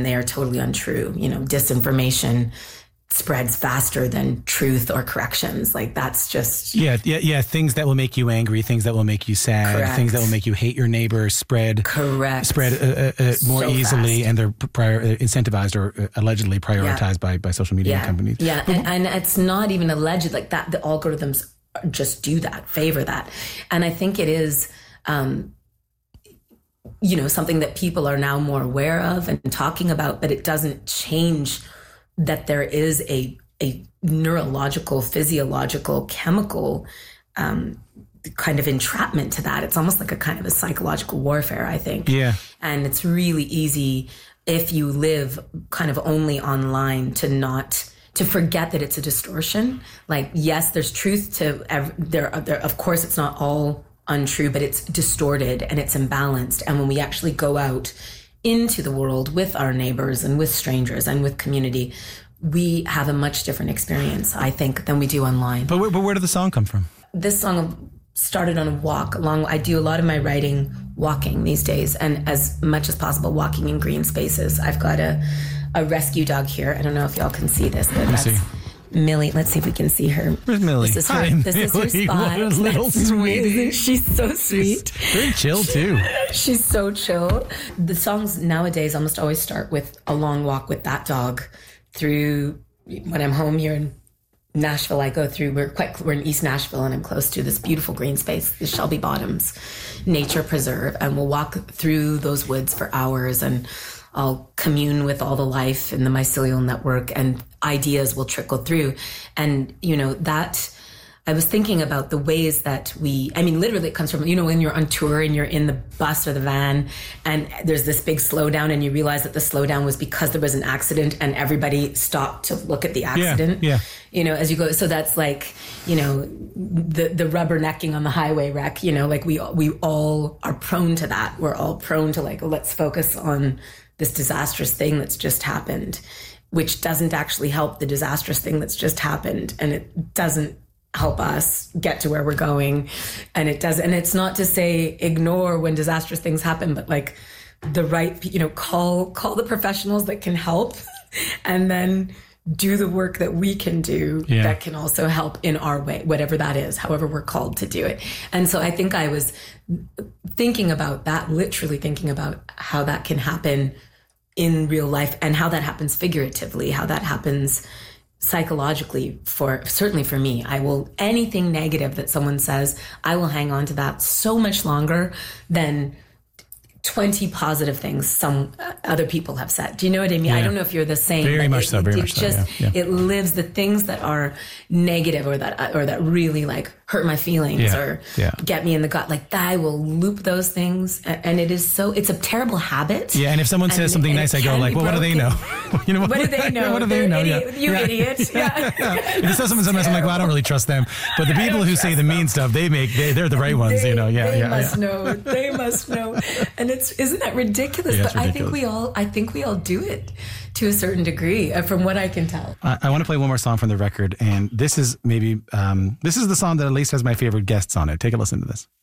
they are totally untrue. You know, disinformation spreads faster than truth or corrections. Like that's just... Yeah. Things that will make you angry, things that will make you sad, Correct. Things that will make you hate your neighbor spread more So easily. fast. And they're incentivized or allegedly prioritized by social media companies. Yeah. And it's not even alleged like that. The algorithms just do that, favor that. And I think it is, something that people are now more aware of and talking about, but it doesn't change that there is a neurological, physiological, chemical kind of entrapment to that. It's almost like a kind of a psychological warfare, I think. Yeah. And it's really easy if you live kind of only online to forget that it's a distortion. Like, yes, there's truth to there. Of course, it's not all untrue, but it's distorted and it's imbalanced. And when we actually go out into the world with our neighbors and with strangers and with community, we have a much different experience, I think, than we do online. But where did the song come from? This song started on a walk along. I do a lot of my writing walking these days, and as much as possible walking in green spaces. I've got a rescue dog here. I don't know if y'all can see this, but that's Millie. Let's see if we can see her. Where's Millie? This is her, this is her spot. What a little sweetie. She's so sweet. Very chill too. She's so chill. The songs nowadays almost always start with a long walk with that dog through. When I'm home here in Nashville, I go through. We're in East Nashville, and I'm close to this beautiful green space, the Shelby Bottoms Nature Preserve, and we'll walk through those woods for hours, and I'll commune with all the life in the mycelial network, and ideas will trickle through. And, that I was thinking about the ways that literally it comes from, when you're on tour and you're in the bus or the van and there's this big slowdown and you realize that the slowdown was because there was an accident and everybody stopped to look at the accident. Yeah. As you go. So that's like, the rubbernecking on the highway wreck, like we all are prone to that. We're all prone to like, let's focus on this disastrous thing that's just happened, which doesn't actually help the disastrous thing that's just happened. And it doesn't help us get to where we're going. And it's not to say ignore when disastrous things happen, but like the right, call the professionals that can help and then do the work that we can do that can also help in our way, whatever that is, however we're called to do it. And so I think I was thinking about that, literally thinking about how that can happen in real life and how that happens figuratively, how that happens psychologically certainly for me. Anything negative that someone says, I will hang on to that so much longer than 20 positive things some other people have said. Do you know what I mean? Yeah. I don't know if you're the same. Very much so. It lives the things that are negative or that really like hurt my feelings or get me in the gut. Like I will loop those things, and it's a terrible habit. Yeah, and if someone says something nice, I go like, well, what do they know? What do they know? What do they know? You idiot. Yeah. If it says something nice, I'm like, well, I don't really trust them. But the people who say the mean stuff, they're the right ones. They must know. They must know. And isn't that ridiculous? But ridiculous. I think we all do it to a certain degree, from what I can tell. I want to play one more song from the record, and this is the song that at least has my favorite guests on it. Take a listen to this.